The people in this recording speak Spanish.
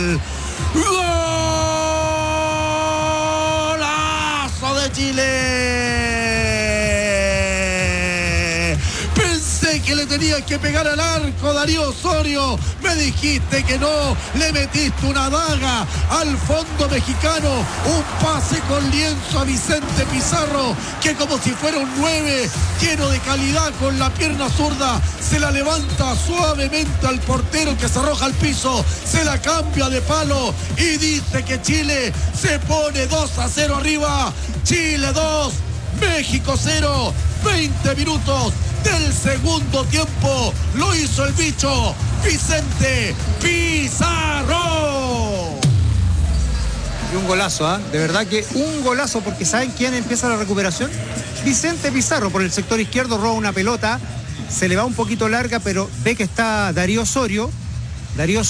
¡Golazo de Chile! Pensé que le tenías que pegar al arco, Darío Osorio. Me dijiste que no, le metiste una daga al fondo mexicano. Un pase con lienzo a Vicente Pizarro, que como si fuera un 9, lleno de calidad, con la pierna zurda, se la levanta suavemente al portero, que se arroja al piso, se la cambia de palo y dice que Chile se pone 2-0 arriba. Chile 2, México 0, 20 minutos del segundo tiempo. Lo hizo el bicho Vicente Pizarro. Y un golazo, de verdad que un golazo, porque ¿saben quién empieza la recuperación? Vicente Pizarro por el sector izquierdo, roba una pelota, se le va un poquito larga, pero ve que está Darío Osorio.